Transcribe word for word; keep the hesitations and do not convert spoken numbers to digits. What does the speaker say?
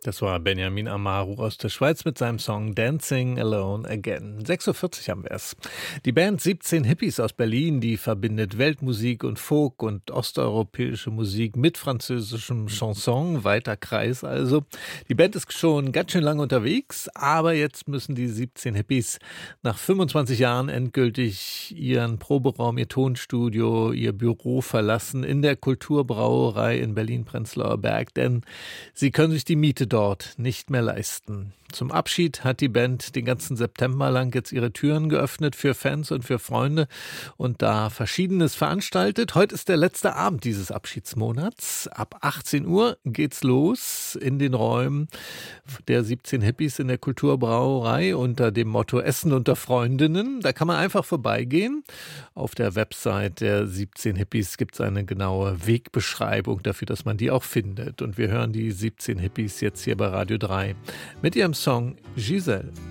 Das war Benjamin Amaru aus der Schweiz mit seinem Song Dancing Alone Again. sechs Uhr vierzig haben wir es. Die Band siebzehn Hippies aus Berlin, die verbindet Weltmusik und Folk und osteuropäische Musik mit französischem Chanson, weiter Kreis also. Die Band ist schon ganz schön lange unterwegs, aber jetzt müssen die siebzehn Hippies nach fünfundzwanzig Jahren endgültig ihren Proberaum, ihr Tonstudio, ihr Büro verlassen in der Kulturbrauerei in Berlin-Prenzlauer Berg, denn sie können sich die Miete dort nicht mehr leisten. Zum Abschied hat die Band den ganzen September lang jetzt ihre Türen geöffnet für Fans und für Freunde und da Verschiedenes veranstaltet. Heute ist der letzte Abend dieses Abschiedsmonats. Ab achtzehn Uhr geht's los in den Räumen der siebzehn Hippies in der Kulturbrauerei unter dem Motto Essen unter Freundinnen. Da kann man einfach vorbeigehen. Auf der Website der siebzehn Hippies gibt es eine genaue Wegbeschreibung dafür, dass man die auch findet. Und wir hören die siebzehn Hippies jetzt hier bei Radio drei mit ihrem Song Giselle.